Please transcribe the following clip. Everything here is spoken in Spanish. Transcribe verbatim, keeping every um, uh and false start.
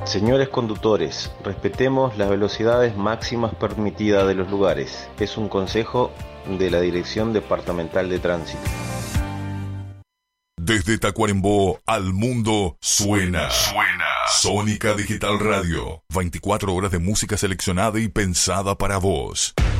Señores conductores, respetemos las velocidades máximas permitidas de los lugares. Es un consejo de la Dirección Departamental de Tránsito. Desde Tacuarembó al mundo suena. Suena. Sónica Digital Radio. veinticuatro horas de música seleccionada y pensada para vos.